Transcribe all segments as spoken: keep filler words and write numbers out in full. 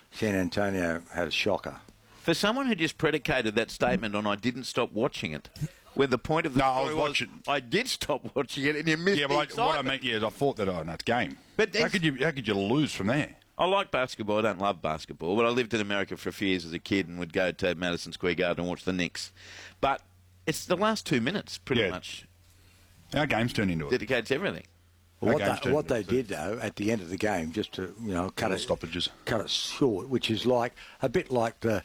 San Antonio had a shocker. For someone who just predicated that statement on "I didn't stop watching it," when the point of the No, I story was watching- I did stop watching it, and you missed Yeah, the but I, excitement. what I meant, yeah, is I thought that, oh, no, it's game. But how there's- could you how could you lose from there? I like basketball. I don't love basketball, but I lived in America for a few years as a kid and would go to Madison Square Garden and watch the Knicks. But it's the last two minutes, pretty Yeah. much, Our game's turned into it. dedicated to everything. Well, what Our game's they, turned what they into it. did, though, at the end of the game, just to, you know, cut Little it, stoppages. cut it short, which is like a bit like the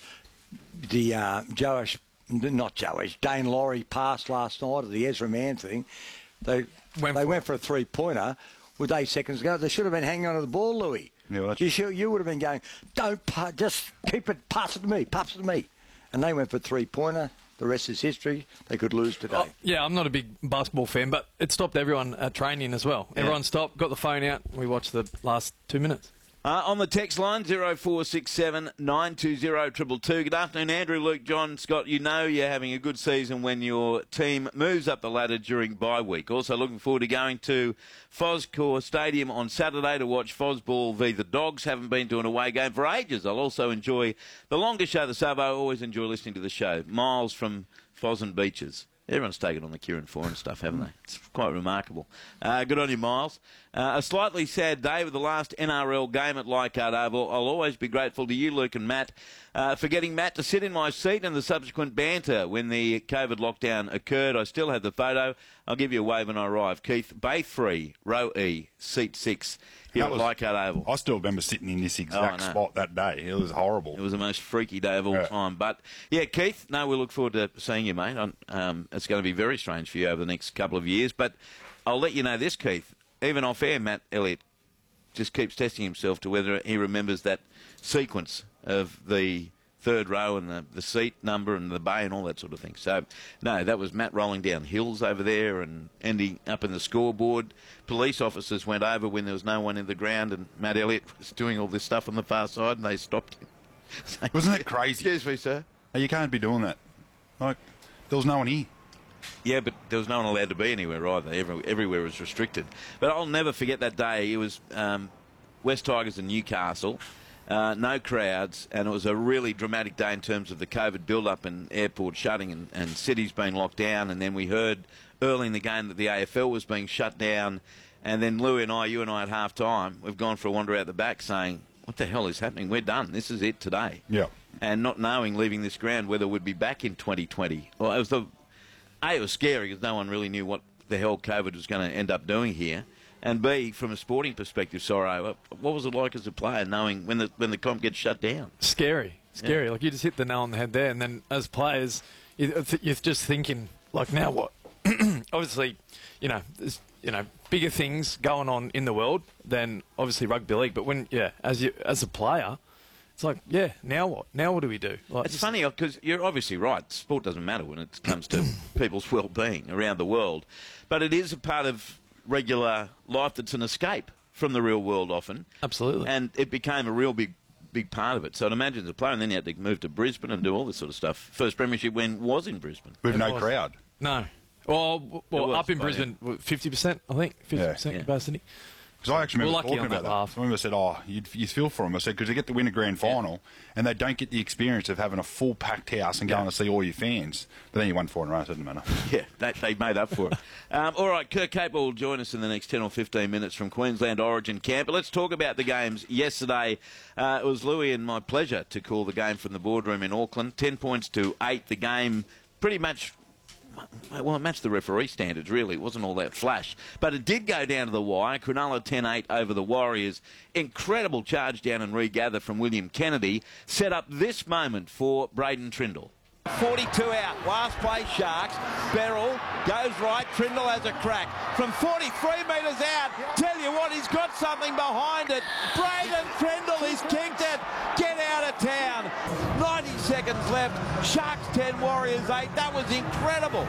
the uh, Joash, not Joash, Dane Laurie pass last night, or the Ezra Mann thing. They Went they for went for a three pointer with eight seconds to go. They should have been hanging on to the ball, Louis. Yeah, well, that's- you should, you would have been going, don't pa- just keep it, pass it to me, pass it to me, and they went for three pointer. The rest is history. They could lose today. Oh, yeah, I'm not a big basketball fan, but it stopped everyone at training as well. Yeah. Everyone stopped, got the phone out, and we watched the last two minutes. Uh, on the text line, zero four six seven nine two zero two two two. Good afternoon, Andrew, Luke, John, Scott. You know you're having a good season when your team moves up the ladder during bye week. Also looking forward to going to Foscor Stadium on Saturday to watch Fosball v the Dogs. Haven't been to an away game for ages. I'll also enjoy the longer show, the sub. I always enjoy listening to the show. Miles from Fosn Beaches. Everyone's taken on the Kieran Foran stuff, haven't they? It's quite remarkable. Uh, good on you, Miles. Uh, a slightly sad day with the last N R L game at Leichhardt Oval. I'll always be grateful to you, Luke and Matt, uh, for getting Matt to sit in my seat and the subsequent banter when the COVID lockdown occurred. I still have the photo. I'll give you a wave when I arrive. Keith, bay three, row E, seat six, here That at was- Leichhardt Oval. I still remember sitting in this exact Oh, I know. spot that day. It was horrible. It was the most freaky day of all Yeah. time. But, yeah, Keith, no, we look forward to seeing you, mate. Um, it's going to be very strange for you over the next couple of years. But I'll let you know this, Keith. Even off air, Matt Elliott just keeps testing himself to whether he remembers that sequence of the third row and the, the seat number and the bay and all that sort of thing. So, no, that was Matt rolling down hills over there and ending up in the scoreboard. Police officers went over when there was no one in the ground and Matt Elliott was doing all this stuff on the far side and they stopped him. So, Wasn't that crazy? Excuse me, sir. Hey, you can't be doing that. Like, there was no one here. Yeah, but there was no one allowed to be anywhere either. Every, everywhere was restricted. But I'll never forget that day. It was um, West Tigers and Newcastle. Uh, no crowds, and it was a really dramatic day in terms of the COVID build-up and airport shutting and, and cities being locked down. And then we heard early in the game that the A F L was being shut down. And then Louis and I, you and I at half-time, we've gone for a wander out the back saying, what the hell is happening? We're done. This is it today. Yeah. And not knowing, leaving this ground, whether we'd be back in twenty twenty. Well, it was the... A, it was scary because no one really knew what the hell COVID was going to end up doing here. And B, from a sporting perspective, Sorrow, what was it like as a player knowing when the when the comp gets shut down? Scary, scary. Like, you just hit the nail on the head there, and then as players, you- you're just thinking, like, now what? Obviously, you know, there's, you know, bigger things going on in the world than obviously rugby league. But when, yeah, as you as a player, it's like, yeah, now what? Now what do we do? Like, It's funny because you're obviously right. Sport doesn't matter when it comes to people's well-being around the world. But it is a part of regular life that's an escape from the real world often. Absolutely. And it became a real big big part of it. So I'd imagine as a player, and then you had to move to Brisbane and do all this sort of stuff. First premiership win was in Brisbane. With It no was. crowd. No. Well, w- well was, up in but, Brisbane, fifty percent, I think, fifty percent Yeah. capacity. Because I actually We're remember lucky talking on that about that. half. I remember I said, oh, you'd, you feel for them. I said, because they get to win a grand final and they don't get the experience of having a full packed house and going to see all your fans. But then you won four in a row, so it doesn't matter. Yeah, they, they made up for it. Um, all right, Kirk Capel will join us in the next ten or fifteen minutes from Queensland Origin Camp. But let's talk about the games yesterday. Uh, it was Louis and my pleasure to call the game from the boardroom in Auckland. Ten points to eight. The game pretty much... Well, it matched the referee standards, really. It wasn't all that flash. But it did go down to the wire. Cronulla ten eight over the Warriors. Incredible charge down and regather from William Kennedy. Set up this moment for Braden Trindle. forty-two out. Last play, Sharks. Beryl goes right. Trindle has a crack. From forty-three metres out. Tell you what, he's got something behind it. Braden Trindle, he's kicked it. Get out of town. ninety seconds left. Sharks ten, Warriors eight. That was incredible.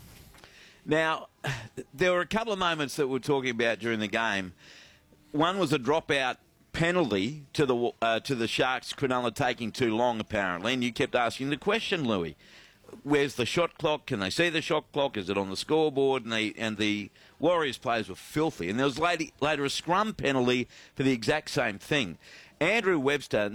Now, there were a couple of moments that we were talking about during the game. One was a dropout penalty to the uh, to the Sharks. Cronulla taking too long, apparently, and you kept asking the question, Louis. Where's the shot clock? Can they see the shot clock? Is it on the scoreboard? And the and the Warriors players were filthy. And there was later, later a scrum penalty for the exact same thing. Andrew Webster